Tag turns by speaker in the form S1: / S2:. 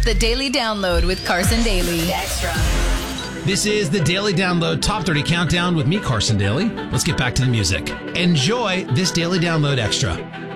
S1: The Daily Download with Carson Daly. Extra.
S2: This is the Daily Download Top 30 Countdown with me, Carson Daly. Let's get back to the music. Enjoy this Daily Download Extra.